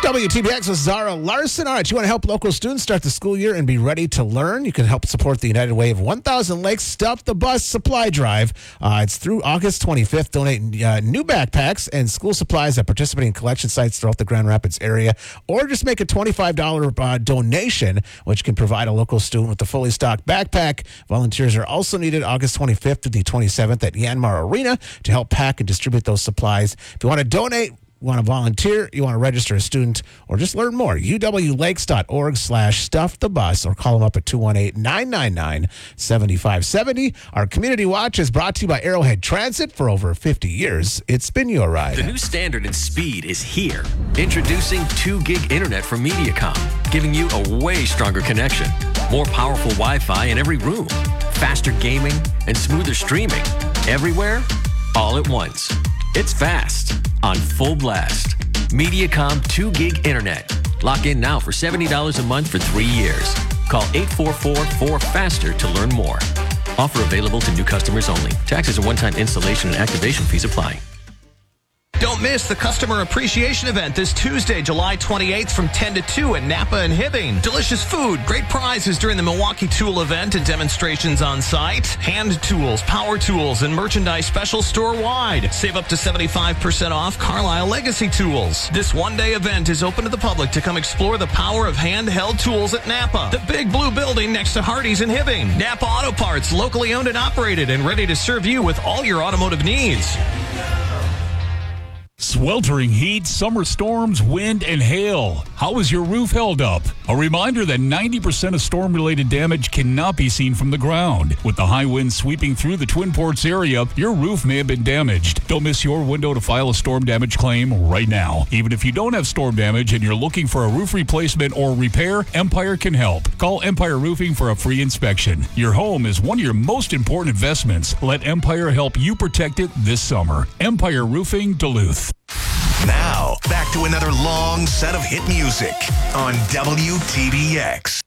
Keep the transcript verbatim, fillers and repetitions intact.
W T B X with Zara Larson. All right, you want to help local students start the school year and be ready to learn? You can help support the United Way of one thousand Lakes Stuff the Bus Supply Drive. Uh, it's through August twenty-fifth. Donate uh, new backpacks and school supplies at participating collection sites throughout the Grand Rapids area, or just make a twenty-five dollars uh, donation, which can provide a local student with a fully stocked backpack. Volunteers are also needed August twenty-fifth to the twenty-seventh at Yanmar Arena to help pack and distribute those supplies. If you want to donate, you want to volunteer, you want to register a student, or just learn more, U W lakes dot org slash stuff the bus, or call them up at two one eight, nine nine nine, seven five seven zero. Our Community Watch is brought to you by Arrowhead Transit. For over fifty years, it's been your ride. The new standard in speed is here. Introducing two gig internet from Mediacom, giving you a way stronger connection, more powerful Wi-Fi in every room, faster gaming, and smoother streaming. Everywhere, all at once. It's fast on full blast. Mediacom two gig internet. Lock in now for seventy dollars a month for three years. Call eight four four, four faster to learn more. Offer available to new customers only. Taxes and one-time installation and activation fees apply. Don't miss the Customer Appreciation Event this Tuesday, July twenty-eighth from ten to two at Napa and Hibbing. Delicious food, great prizes during the Milwaukee Tool event and demonstrations on site. Hand tools, power tools, and merchandise special store-wide. Save up to seventy-five percent off Carlisle Legacy Tools. This one-day event is open to the public to come explore the power of handheld tools at Napa. The big blue building next to Hardee's in Hibbing. Napa Auto Parts, locally owned and operated and ready to serve you with all your automotive needs. Sweltering heat, summer storms, wind, and hail. How is your roof held up? A reminder that ninety percent of storm-related damage cannot be seen from the ground. With the high winds sweeping through the Twin Ports area, your roof may have been damaged. Don't miss your window to file a storm damage claim right now. Even if you don't have storm damage and you're looking for a roof replacement or repair, Empire can help. Call Empire Roofing for a free inspection. Your home is one of your most important investments. Let Empire help you protect it this summer. Empire Roofing, Duluth. Now, back to another long set of hit music on W T B X.